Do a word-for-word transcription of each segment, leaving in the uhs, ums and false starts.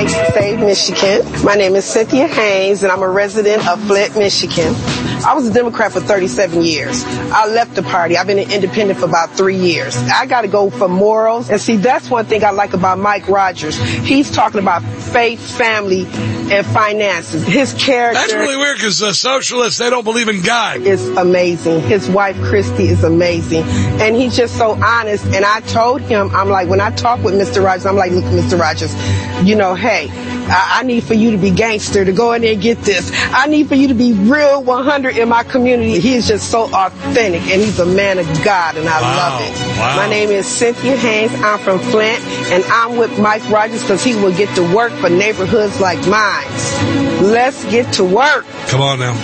Take Save Michigan. My name is Cynthia Haynes, and I'm a resident of Flint, Michigan. I was a Democrat for thirty-seven years. I left the party. I've been an independent for about three years. I got to go for morals. And see, that's one thing I like about Mike Rogers. He's talking about faith, family, and finances. His character... That's really weird because the socialists, they don't believe in God. ...is amazing. His wife, Christy, is amazing. And he's just so honest. And I told him, I'm like, when I talk with Mister Rogers, I'm like, look, Mister Rogers, you know, hey, I, I need for you to be gangster, to go in there and get this. I need for you to be real one hundred in my community. He is just so authentic, and he's a man of God, and I wow. love it. Wow. My name is Cynthia Haynes. I'm from Flint, and I'm with Mike Rogers because he will get to work for neighborhoods like mine. Let's get to work. Come on now.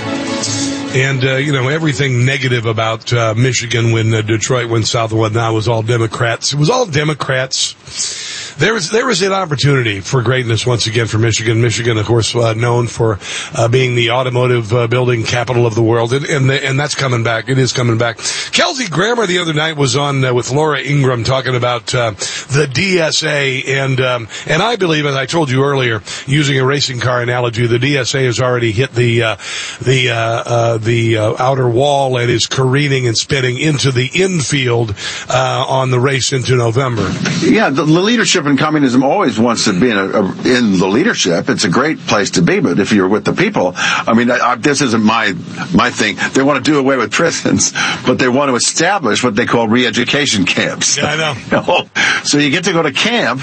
And, uh, you know, everything negative about uh, Michigan when uh, Detroit went south and whatnot was all Democrats. It was all Democrats. There was there was an opportunity for greatness once again for Michigan. Michigan, of course, uh, known for uh, being the automotive uh, building capital of the world, and and, the, and that's coming back. It is coming back. Kelsey Grammer the other night was on uh, with Laura Ingram talking about uh, the D S A, and um, and I believe, as I told you earlier, using a racing car analogy, the D S A has already hit the uh, the uh, uh, the uh, outer wall and is careening and spinning into the infield uh, on the race into November. Yeah, the, the leadership in communism always wants to be in, a, a, in the leadership. It's a great place to be, but if you're with the people, I mean, I, I, this isn't my my thing. They want to do away with prisons, but they want to establish what they call re-education camps. Yeah, I know. You know? So you get to go to camp,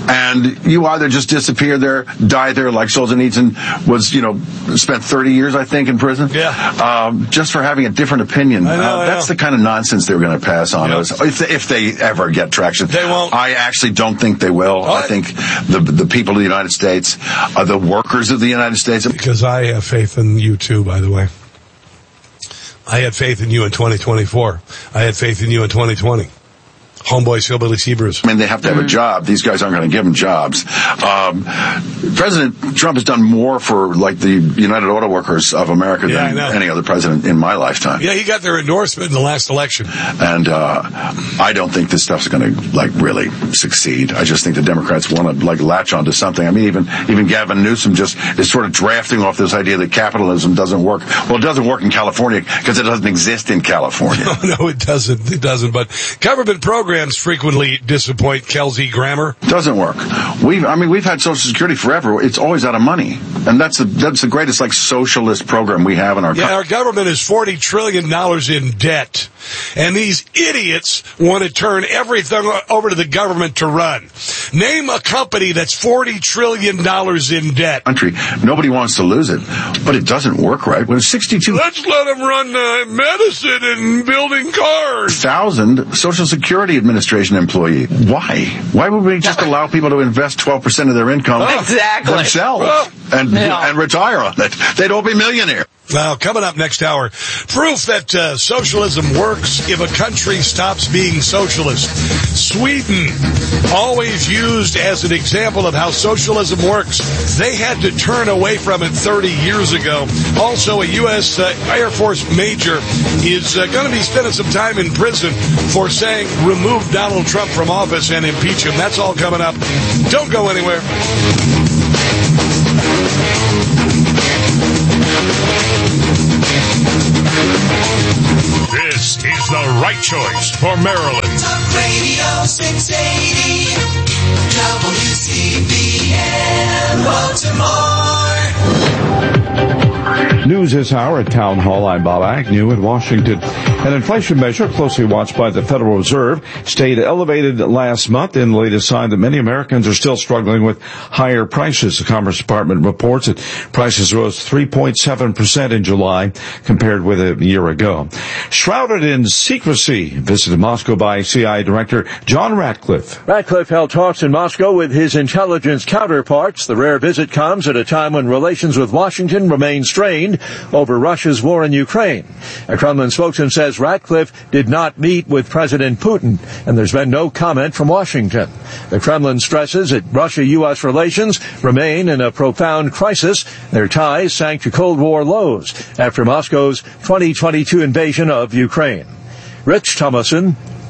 and you either just disappear there, die there, like Solzhenitsyn was, you know, spent thirty years, I think, in prison. Yeah. Um, just for having a different opinion. I know, uh, I that's know. the kind of nonsense they're going to pass on Yep. us, if they, if they ever get traction. They won't. I actually don't think they will. What? I think the the people of the United States, uh, the workers of the United States. Because I have faith in you too, by the way. I had faith in you in twenty twenty-four. I had faith in you in twenty twenty. Homeboys, Hillbillies, Hebrews. I mean, they have to have a job. These guys aren't going to give them jobs. Um, President Trump has done more for, like, the United Auto Workers of America Yeah, than I know. any other president in my lifetime. Yeah, he got their endorsement in the last election. And uh, I don't think this stuff's going to, like, really succeed. I just think the Democrats want to, like, latch onto something. I mean, even even Gavin Newsom just is sort of drafting off this idea that capitalism doesn't work. Well, it doesn't work in California because it doesn't exist in California. No, no, it doesn't. It doesn't. But government programs frequently disappoint. Kelsey Grammer. Doesn't work. We've, I mean, we've had Social Security forever. It's always out of money, and that's the that's the greatest, like, socialist program we have in our Yeah, country. our government is forty trillion dollars in debt, and these idiots want to turn everything over to the government to run. Name a company that's forty trillion dollars in debt. Country. Nobody wants to lose it, but it doesn't work right. When sixty-two Let's let them run uh, medicine and building cars. thousand Social Security Administration employee. Why? Why would we just allow people to invest twelve percent of their income Exactly. themselves and Yeah. and retire on it? They'd all be millionaires. Now, coming up next hour, proof that uh, socialism works if a country stops being socialist. Sweden, always used as an example of how socialism works. They had to turn away from it thirty years ago. Also, a U S Uh, Air Force major is uh, going to be spending some time in prison for saying remove Donald Trump from office and impeach him. That's all coming up. Don't go anywhere. This is the right choice for Maryland. Talk Radio six eighty W C B N Baltimore. News this hour at Town Hall. I'm Bob Agnew in Washington. An inflation measure closely watched by the Federal Reserve stayed elevated last month in the latest sign that many Americans are still struggling with higher prices. The Commerce Department reports that prices rose three point seven percent in July compared with a year ago. Shrouded in secrecy, visited Moscow by C I A Director John Ratcliffe. Ratcliffe held talks in Moscow with his intelligence counterparts. The rare visit comes at a time when relations with Washington remain strained over Russia's war in Ukraine. A Kremlin spokesman says Ratcliffe did not meet with President Putin, and there's been no comment from Washington. The Kremlin stresses that Russia-U S relations remain in a profound crisis. Their ties sank to Cold War lows after Moscow's twenty twenty-two invasion of Ukraine. Rich Thomason,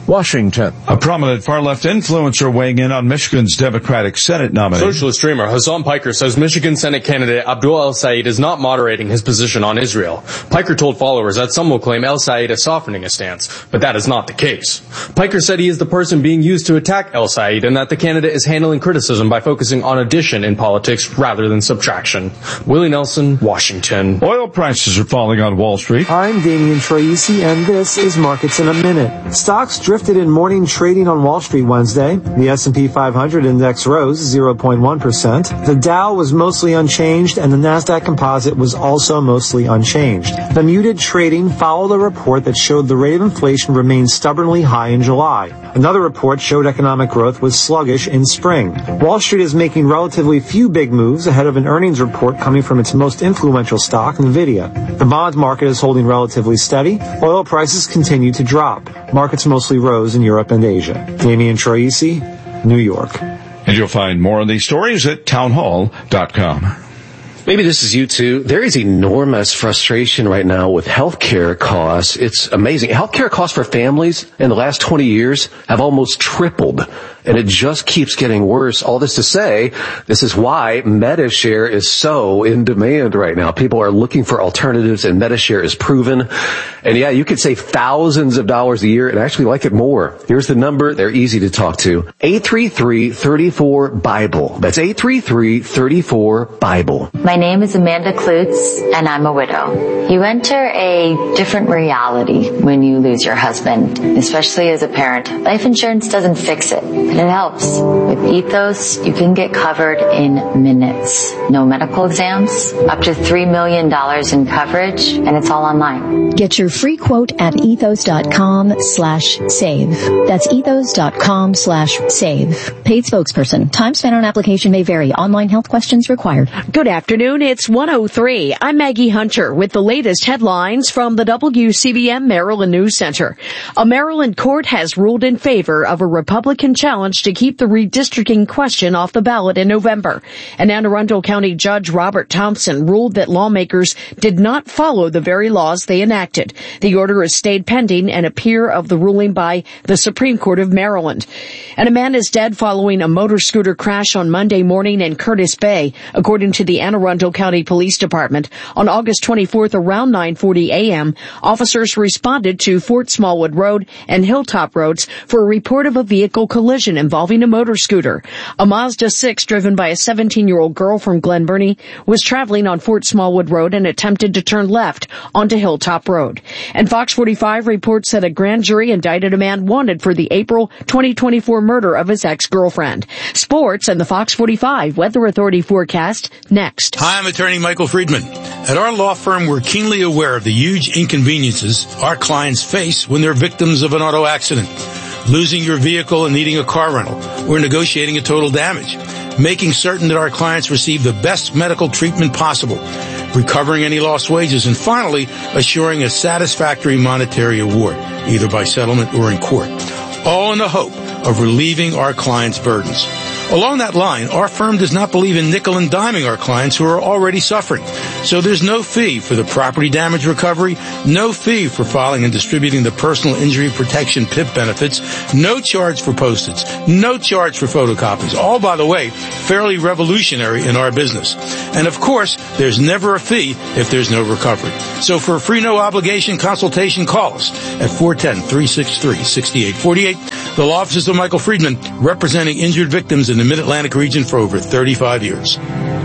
Washington. A prominent far-left influencer weighing in on Michigan's Democratic Senate nominee. Socialist streamer Hassan Piker says Michigan Senate candidate Abdul El-Sayed is not moderating his position on Israel. Piker told followers that some will claim El-Sayed is softening his stance, but that is not the case. Piker said he is the person being used to attack El-Sayed and that the candidate is handling criticism by focusing on addition in politics rather than subtraction. Willie Nelson, Washington. Oil prices are falling on Wall Street. I'm Damian Tracy, and this is Markets in a Minute. Stocks drifted in morning trading on Wall Street Wednesday. The S and P five hundred index rose zero point one percent. The Dow was mostly unchanged, and the Nasdaq Composite was also mostly unchanged. The muted trading followed a report that showed the rate of inflation remained stubbornly high in July. Another report showed economic growth was sluggish in spring. Wall Street is making relatively few big moves ahead of an earnings report coming from its most influential stock, NVIDIA. The bond market is holding relatively steady. Oil prices continue to drop. Markets mostly rose in Europe and Asia. Damian Tracy, New York. And you'll find more on these stories at townhall dot com. Maybe this is you too. There is enormous frustration right now with healthcare costs. It's amazing. Healthcare costs for families in the last twenty years have almost tripled, and it just keeps getting worse. All this to say, this is why MediShare is so in demand right now. People are looking for alternatives, and MediShare is proven. And yeah, you could save thousands of dollars a year and actually like it more. Here's the number. They're easy to talk to. eight three three, three four, BIBLE. That's eight three three, three four, BIBLE. My name is Amanda Klutz, and I'm a widow. You enter a different reality when you lose your husband, especially as a parent. Life insurance doesn't fix it, but it helps. With Ethos, you can get covered in minutes. No medical exams, up to three million dollars in coverage, and it's all online. Get your free quote at ethos.com slash save. That's ethos.com slash save. Paid spokesperson. Time spent on application may vary. Online health questions required. Good afternoon. It's one oh three. I'm Maggie Hunter with the latest headlines from the W C B M Maryland News Center. A Maryland court has ruled in favor of a Republican challenge to keep the redistricting question off the ballot in November. An Anne Arundel County Judge Robert Thompson ruled that lawmakers did not follow the very laws they enacted. The order is stayed pending an appeal of the ruling by the Supreme Court of Maryland. And a man is dead following a motor scooter crash on Monday morning in Curtis Bay, according to the Anne Arundel County Police Department. On August twenty-fourth, around nine forty a.m., officers responded to Fort Smallwood Road and Hilltop Roads for a report of a vehicle collision involving a motor scooter. A Mazda six driven by a seventeen-year-old girl from Glen Burnie was traveling on Fort Smallwood Road and attempted to turn left onto Hilltop Road. And Fox forty-five reports that a grand jury indicted a man wanted for the April twenty twenty-four murder of his ex-girlfriend. Sports and the Fox forty-five Weather Authority forecast next. Hi, I'm attorney Michael Friedman. At our law firm, we're keenly aware of the huge inconveniences our clients face when they're victims of an auto accident. Losing your vehicle and needing a car rental, or negotiating a total damage. Making certain that our clients receive the best medical treatment possible. Recovering any lost wages, and finally, assuring a satisfactory monetary award, either by settlement or in court. All in the hope of relieving our clients' burdens. Along that line, our firm does not believe in nickel and diming our clients who are already suffering. So there's no fee for the property damage recovery, no fee for filing and distributing the personal injury protection P I P benefits, no charge for postage, no charge for photocopies. All, by the way, fairly revolutionary in our business. And of course, there's never a fee if there's no recovery. So for a free no obligation consultation, call us at four one zero, three six three, six eight four eight. The law offices of Michael Friedman, representing injured victims in the Mid-Atlantic region for over thirty-five years.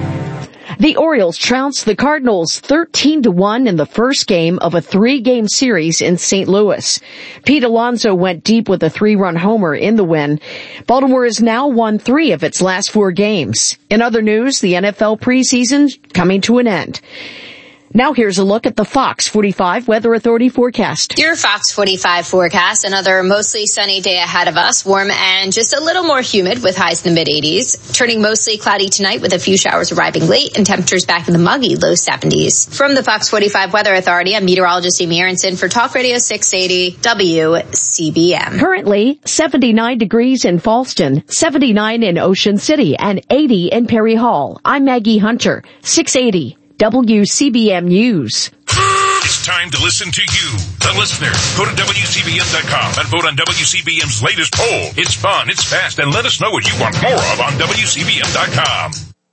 The Orioles trounced the Cardinals thirteen to one in the first game of a three-game series in Saint Louis. Pete Alonso went deep with a three-run homer in the win. Baltimore has now won three of its last four games. In other news, the N F L preseason coming to an end. Now here's a look at the Fox forty-five Weather Authority forecast. Your Fox forty-five forecast, another mostly sunny day ahead of us, warm and just a little more humid with highs in the mid eighties. Turning mostly cloudy tonight with a few showers arriving late and temperatures back in the muggy low seventies. From the Fox forty-five Weather Authority, I'm meteorologist Amy Aronson for Talk Radio six eighty W C B M. Currently seventy-nine degrees in Falston, seventy-nine in Ocean City, and eighty in Perry Hall. I'm Maggie Hunter, six eighty W C B M News. time to listen to you, the listener. Go to W C B M dot com and vote on W C B M's latest poll. It's fun, it's fast, and let us know what you want more of on W C B M dot com.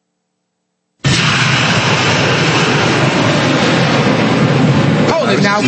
Hold it now.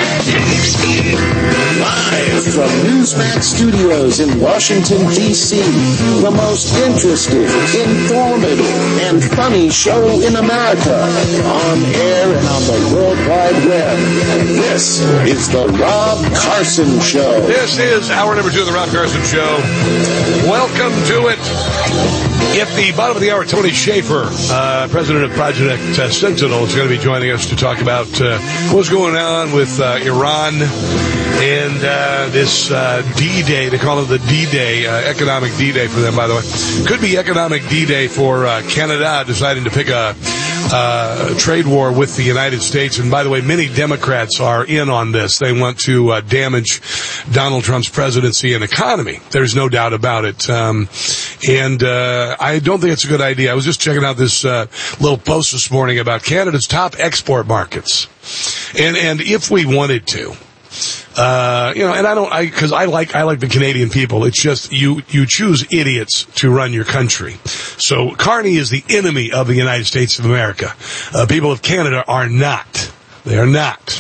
Live from Newsmax Studios in Washington, D C, the most interesting, informative, and funny show in America, on air and on the World Wide Web. This is the Rob Carson Show. This is hour number two of the Rob Carson Show. Welcome to it. At the bottom of the hour, Tony Schaefer, uh, president of Project uh, Sentinel, is going to be joining us to talk about uh, what's going on with uh, Iran and uh, this uh, D-Day. They call it the D-Day, uh, economic D-Day for them, by the way. Could be economic D-Day for uh, Canada deciding to pick a uh, trade war with the United States. And by the way, many Democrats are in on this. They want to uh, damage Donald Trump's presidency and economy. There's no doubt about it. Um, and uh, I don't think it's a good idea. I was just checking out this uh, little post this morning about Canada's top export markets. And and if we wanted to, Uh, you know, and I don't, I, cause I like, I like the Canadian people. It's just, you, you choose idiots to run your country. So Carney is the enemy of the United States of America. Uh, people of Canada are not. They are not.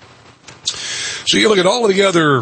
So you look at all of the other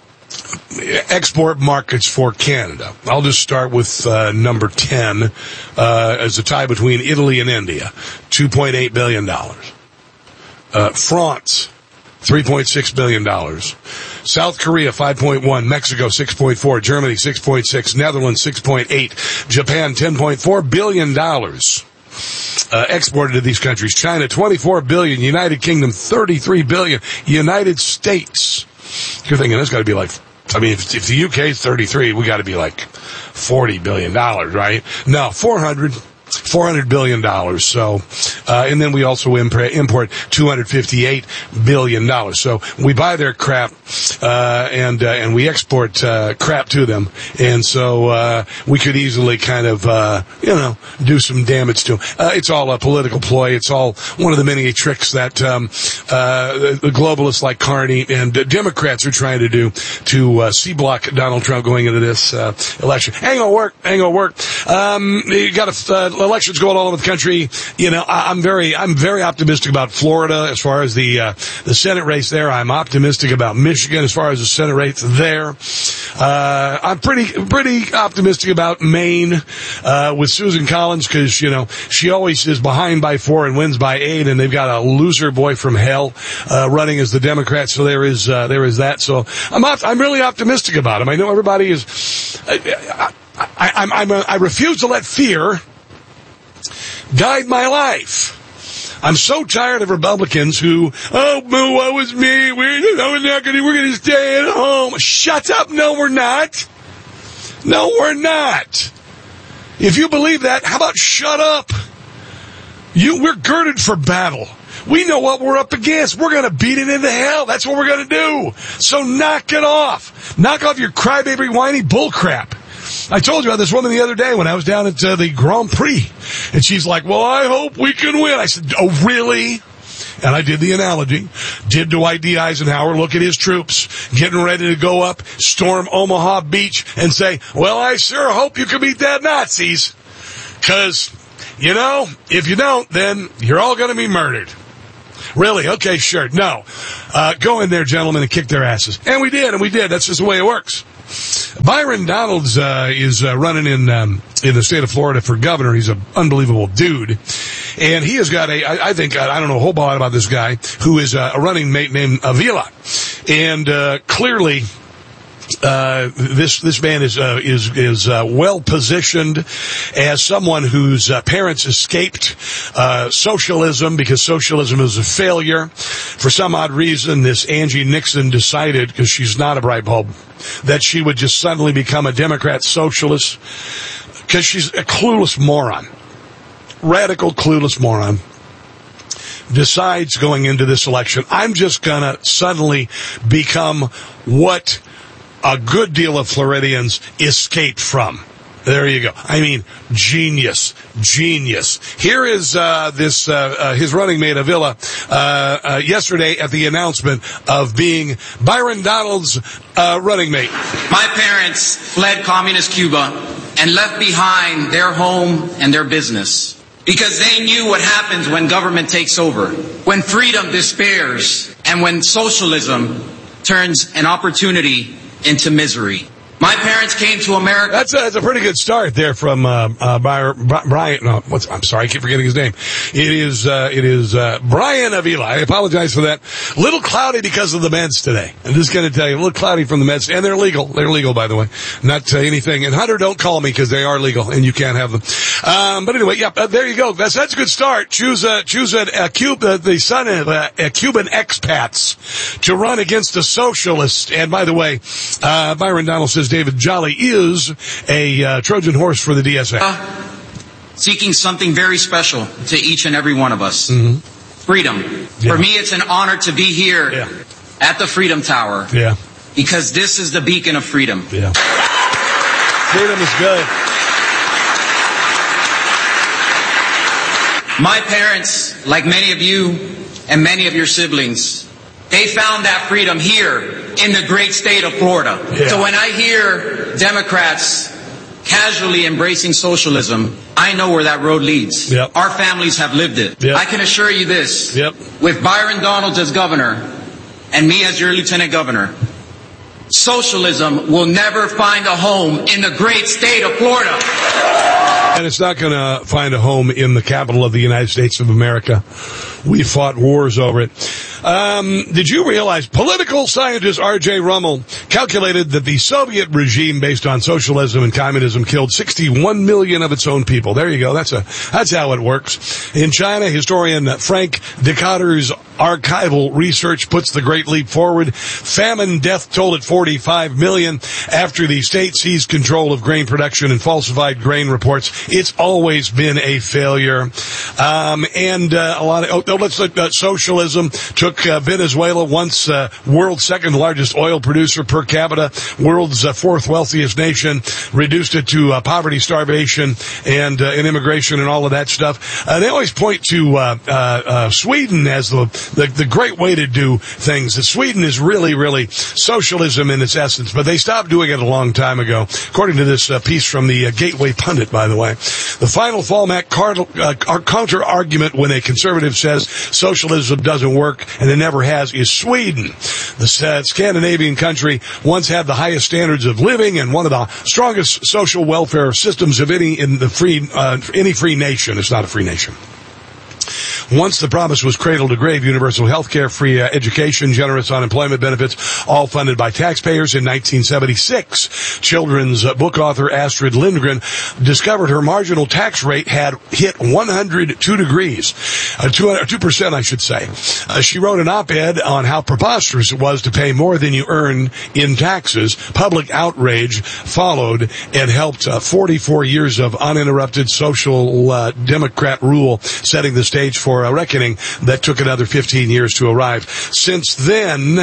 export markets for Canada. I'll just start with, uh, number ten, uh, as a tie between Italy and India. two point eight billion dollars. Uh, France. three point six billion dollars. South Korea, five point one. Mexico, six point four. Germany, six point six. Netherlands, six point eight. Japan, ten point four billion dollars uh, exported to these countries. China, twenty-four billion dollars. United Kingdom, thirty-three billion dollars. United States. You're thinking that's got to be like, I mean, if, if the U K is thirty-three, we got to be like forty billion dollars, right? No, four hundred. four hundred billion dollars. So, uh, and then we also import, import two hundred fifty-eight billion dollars. So we buy their crap, uh, and, uh, and we export, uh, crap to them. And so, uh, we could easily kind of, uh, you know, do some damage to them. Uh, it's all a political ploy. It's all one of the many tricks that, um, uh, the globalists like Carney and uh, Democrats are trying to do to, uh, C-block Donald Trump going into this, uh, election. Ain't gonna work. Ain't gonna work. Um, you got a, uh, elections going all over the country. You know, I, I'm very, I'm very optimistic about Florida as far as the, uh, the Senate race there. I'm optimistic about Michigan as far as the Senate race there. Uh, I'm pretty, pretty optimistic about Maine, uh, with Susan Collins because, you know, she always is behind by four and wins by eight, and they've got a loser boy from hell, uh, running as the Democrat. So there is, uh, there is that. So I'm, op- I'm really optimistic about him. I know everybody is, I, I, I, I'm, I'm a, I refuse to let fear guide my life. I'm so tired of Republicans who, oh, boo, what was me? We're, no, we're not gonna, we're gonna stay at home. Shut up. No, we're not. No, we're not. If you believe that, how about shut up? You, we're girded for battle. We know what we're up against. We're gonna beat it into hell. That's what we're gonna do. So knock it off. Knock off your crybaby, whiny bullcrap. I told you about this woman the other day when I was down at uh, the Grand Prix. And she's like, well, I hope we can win. I said, oh, really? And I did the analogy. Did Dwight D. Eisenhower look at his troops getting ready to go up, storm Omaha Beach, and say, well, I sure hope you can beat that Nazis. Because, you know, if you don't, then you're all going to be murdered. Really? Okay, sure. No. Uh, go in there, gentlemen, and kick their asses. And we did, and we did. That's just the way it works. Byron Donalds uh, is uh, running in um, in the state of Florida for governor. He's an unbelievable dude. And he has got a, I, I think, I don't know a whole lot about this guy, who is uh, a running mate named Avila. And uh, clearly, uh, this this man is uh, is is uh, well positioned as someone whose uh, parents escaped uh, socialism because socialism is a failure. For some odd reason, this Angie Nixon decided, because she's not a bright bulb, that she would just suddenly become a Democrat socialist because she's a clueless moron, radical clueless moron. Decides going into this election, I'm just gonna suddenly become what a good deal of Floridians escaped from. There you go. I mean, genius, genius. Here is uh, this uh, uh, his running mate Avila uh, uh, yesterday at the announcement of being Byron Donald's uh, running mate. My parents fled communist Cuba and left behind their home and their business because they knew what happens when government takes over, when freedom despairs, and when socialism turns an opportunity into misery. My parents came to America. That's a, that's a pretty good start there from uh, uh, Brian. No, what's, I'm sorry, I keep forgetting his name. It is uh, it is uh, Brian Avila. I apologize for that. A little cloudy because of the meds today. I'm just going to tell you, a little cloudy from the meds, and they're legal. They're legal, by the way, not uh, anything. And Hunter, don't call me because they are legal, and you can't have them. Um, but anyway, yeah, uh, there you go. That's that's a good start. Choose a choose a, a Cuba, the son of uh, a Cuban expats to run against a socialist. And by the way, uh, Byron Donald says David Jolly is a uh, Trojan horse for the D S A. Uh, seeking something very special to each and every one of us. Mm-hmm. Freedom. Yeah. For me, it's an honor to be here yeah. at the Freedom Tower. Yeah. Because this is the beacon of freedom. Yeah. Freedom is good. My parents, like many of you and many of your siblings, they found that freedom here in the great state of Florida. Yeah. So when I hear Democrats casually embracing socialism, I know where that road leads. Yep. Our families have lived it. Yep. I can assure you this. Yep. With Byron Donalds as governor and me as your lieutenant governor, socialism will never find a home in the great state of Florida. And it's not going to find a home in the capital of the United States of America. We fought wars over it. Um, did you realize political scientist R J Rummel calculated that the Soviet regime based on socialism and communism killed sixty-one million of its own people? There you go. That's a, that's how it works. In China, historian Frank Decatter's archival research puts the Great Leap forward. Famine death toll at forty-five million after the state seized control of grain production and falsified grain reports. It's always been a failure. Um, and, uh, a lot of, oh, let's look at socialism took uh, Venezuela, once uh, world's second largest oil producer per capita, world's uh, fourth wealthiest nation, reduced it to uh, poverty, starvation, and, uh, and immigration and all of that stuff. Uh, they always point to, uh, uh, uh, Sweden as the, the, the great way to do things. That Sweden is really, really socialism in its essence, but they stopped doing it a long time ago. According to this uh, piece from the uh, Gateway Pundit, by the way, the final fallback uh, counter argument when a conservative says socialism doesn't work, and it never has, is Sweden. The uh, Scandinavian country once had the highest standards of living and one of the strongest social welfare systems of any in the free uh, any free nation. It's not a free nation. Once the promise was cradle to grave, universal health care, free uh, education, generous unemployment benefits, all funded by taxpayers. In nineteen seventy-six, children's uh, book author Astrid Lindgren discovered her marginal tax rate had hit one hundred two degrees, uh, two percent I should say. Uh, she wrote an op-ed on how preposterous it was to pay more than you earn in taxes. Public outrage followed and helped uh, forty-four years of uninterrupted social uh, Democrat rule, setting the stage for a reckoning that took another fifteen years to arrive. Since then,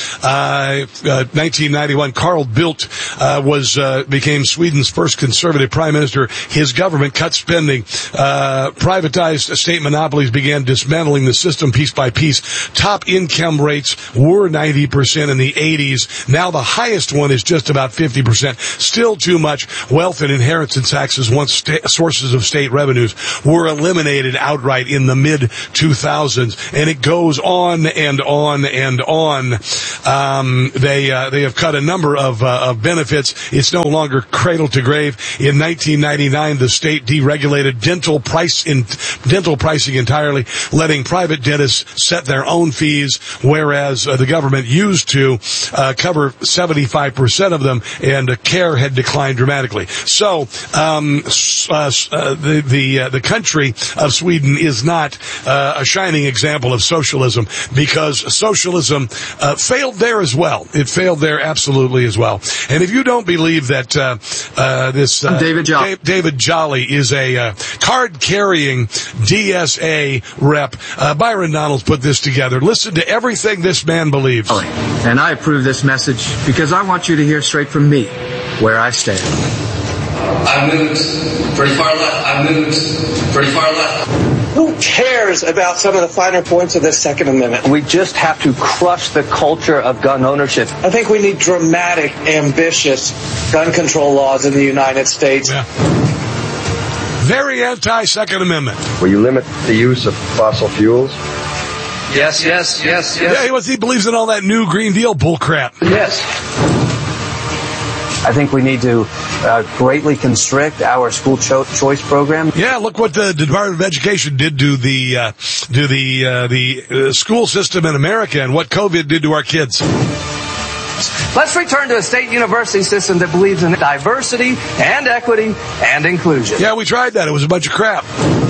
uh, uh nineteen ninety-one, Carl Bildt uh, was uh, became Sweden's first conservative prime minister. His government cut spending, uh, privatized state monopolies, began dismantling the system piece by piece. Top income rates were ninety percent in the eighties. Now the highest one is just about fifty percent. Still too much. Wealth and inheritance taxes, once sta- sources of state revenues, were eliminated outright in the mid two thousands, and it goes on and on and on. Um, they uh, they have cut a number of uh, of benefits. It's no longer cradle to grave. In nineteen ninety-nine, the state deregulated dental price in dental pricing entirely, letting private dentists set their own fees, whereas uh, the government used to uh, cover seventy-five percent of them, and uh, care had declined dramatically. So um, uh, uh, the the uh, the country of Sweden is not Uh, a shining example of socialism, because socialism uh, failed there as well. It failed there absolutely as well. And if you don't believe that uh, uh, this uh, David Jolly. David Jolly is a uh, card-carrying D S A rep, uh, Byron Donalds put this together. Listen to everything this man believes. And I approve this message because I want you to hear straight from me where I stand. I've moved pretty far left. I've moved pretty far left. Who cares about some of the finer points of this Second Amendment? We just have to crush the culture of gun ownership. I think we need dramatic, ambitious gun control laws in the United States. Yeah. Very anti-Second Amendment. Will you limit the use of fossil fuels? Yes, yes, yes, yes. Yeah, he, was, he believes in all that new Green Deal bullcrap. Yes. I think we need to uh, greatly constrict our school cho- choice program. Yeah, look what the Department of Education did to the uh, to the uh, the uh, school system in America, and what COVID did to our kids. Let's return to a state university system that believes in diversity and equity and inclusion. Yeah, we tried that. It was a bunch of crap.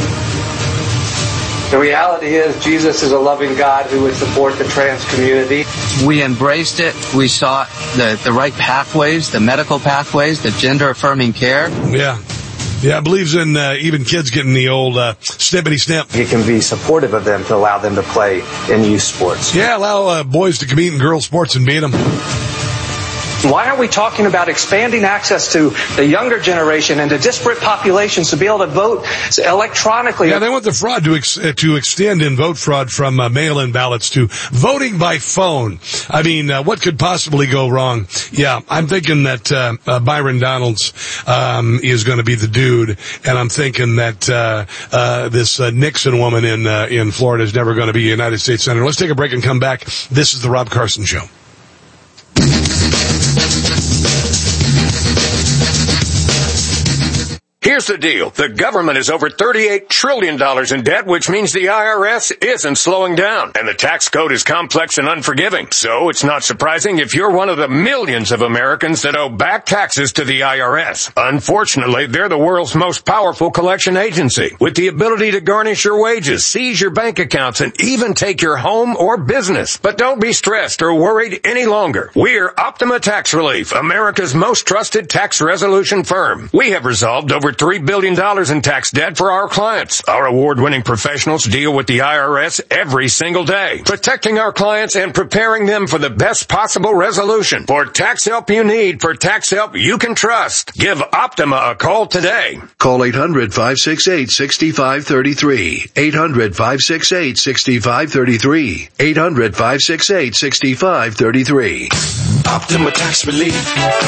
The reality is Jesus is a loving God who would support the trans community. We embraced it. We sought the, the right pathways, the medical pathways, the gender-affirming care. Yeah. Yeah, believes in uh, even kids getting the old uh, snippity snip. It can be supportive of them to allow them to play in youth sports. Yeah, allow uh, boys to compete in girls' sports and beat them. Why aren't we talking about expanding access to the younger generation and to disparate populations to be able to vote electronically? Yeah, they want the fraud to ex- uh, to extend in vote fraud from uh, mail-in ballots to voting by phone. I mean, uh, what could possibly go wrong? Yeah, I'm thinking that uh, uh, Byron Donalds um, is going to be the dude, and I'm thinking that uh, uh, this uh, Nixon woman in uh, in Florida is never going to be a United States Senator. Let's take a break and come back. This is the Rob Carson Show. Here's the deal. The government is over thirty-eight trillion dollars in debt, which means the I R S isn't slowing down. And the tax code is complex and unforgiving. So it's not surprising if you're one of the millions of Americans that owe back taxes to the I R S. Unfortunately, they're the world's most powerful collection agency, with the ability to garnish your wages, seize your bank accounts, and even take your home or business. But don't be stressed or worried any longer. We're Optima Tax Relief, America's most trusted tax resolution firm. We have resolved over three billion dollars in tax debt for our clients. Our award-winning professionals deal with the I R S every single day, protecting our clients and preparing them for the best possible resolution. For tax help you need, for tax help you can trust, give Optima a call today. Call eight hundred, five six eight, six five three three. eight hundred, five six eight, six five three three. eight hundred, five six eight, six five three three. Optima Tax Relief.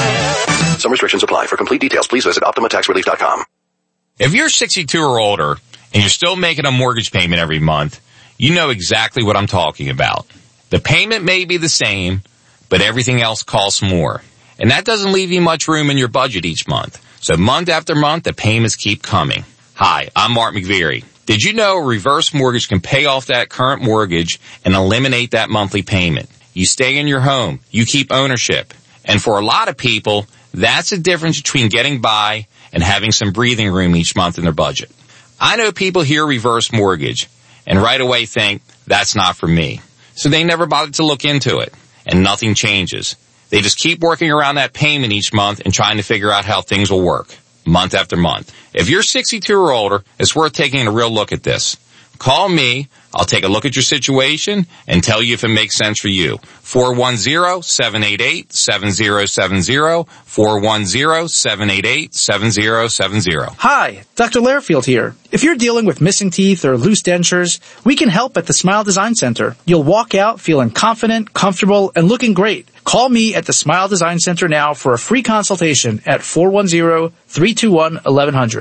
Some restrictions apply. For complete details, please visit optima tax relief dot com. If you're sixty-two or older and you're still making a mortgage payment every month, you know exactly what I'm talking about. The payment may be the same, but everything else costs more. And that doesn't leave you much room in your budget each month. So month after month, the payments keep coming. Hi, I'm Mark McVeary. Did you know a reverse mortgage can pay off that current mortgage and eliminate that monthly payment? You stay in your home. You keep ownership. And for a lot of people, that's the difference between getting by and having some breathing room each month in their budget. I know people hear reverse mortgage and right away think, that's not for me. So they never bother to look into it, and nothing changes. They just keep working around that payment each month and trying to figure out how things will work, month after month. If you're sixty-two or older, it's worth taking a real look at this. Call me. I'll take a look at your situation and tell you if it makes sense for you. four one zero, seven eight eight, seven zero seven zero. four one zero, seven eight eight, seven zero seven zero. Hi, Doctor Lairfield here. If you're dealing with missing teeth or loose dentures, we can help at the Smile Design Center. You'll walk out feeling confident, comfortable, and looking great. Call me at the Smile Design Center now for a free consultation at four one zero, three two one, eleven hundred.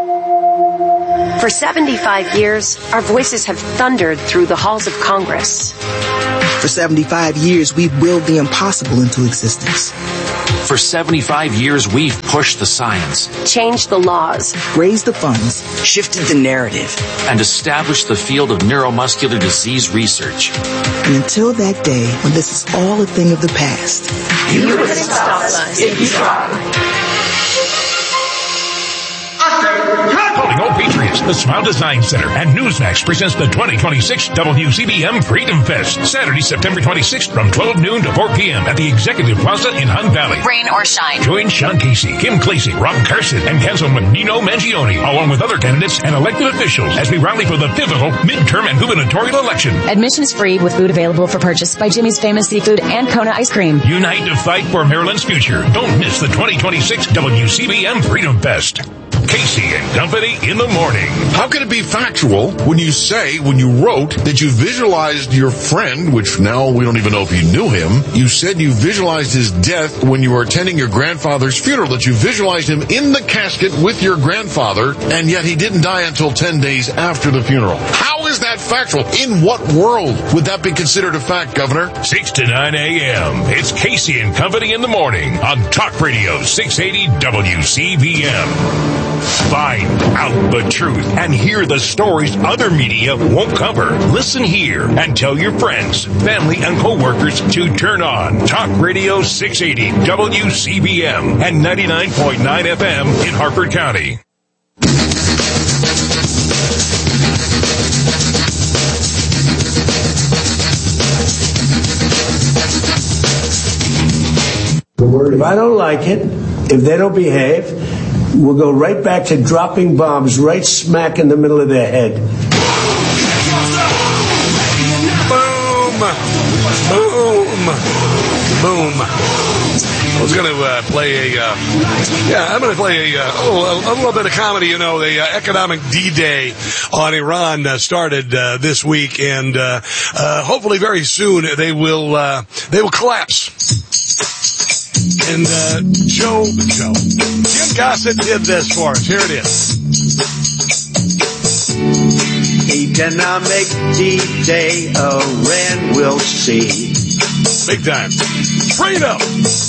For seventy-five years, our voices have thundered through the halls of Congress. For seventy-five years, we've willed the impossible into existence. For seventy-five years, we've pushed the science, changed the laws, raised the funds, shifted the narrative, and established the field of neuromuscular disease research. And until that day when this is all a thing of the past, you, you couldn't stop us if you tried. Calling all Patriots. Phoenix, the Smile Design Center, and Newsmax presents the twenty twenty-six W C B M Freedom Fest, Saturday, September twenty-sixth from twelve noon to four p.m. at the Executive Plaza in Hunt Valley. Rain or shine. Join Sean Casey, Kim Clasey, Rob Carson, and Councilman Nino Mangione, along with other candidates and elected officials as we rally for the pivotal midterm and gubernatorial election. Admission is free with food available for purchase by Jimmy's Famous Seafood and Kona Ice Cream. Unite to fight for Maryland's future. Don't miss the twenty twenty-six W C B M Freedom Fest. Casey and Company in the morning. How can it be factual when you say, when you wrote, that you visualized your friend, which now we don't even know if you knew him, you said you visualized his death when you were attending your grandfather's funeral, that you visualized him in the casket with your grandfather, and yet he didn't die until ten days after the funeral? How is that factual? In what world would that be considered a fact, Governor? six to nine a.m. It's Casey and Company in the morning on Talk Radio six eighty W C B M. Find out the truth and hear the stories other media won't cover. Listen here and tell your friends, family, and coworkers to turn on Talk Radio six eighty W C B M and ninety-nine point nine F M in Harford County. If I don't like it, if they don't behave, we'll go right back to dropping bombs right smack in the middle of their head. Boom! Boom! Boom! I was going to uh, play a, uh, yeah, I'm going to play a, uh, a, a little bit of comedy. You know, the uh, economic D-Day on Iran uh, started uh, this week, and uh, uh, hopefully very soon they will uh, they will collapse. And uh, Joe, Joe, Jim Gossett did this for us. Here it is. Economic D-Day, Iran will see. Big time. Freedom!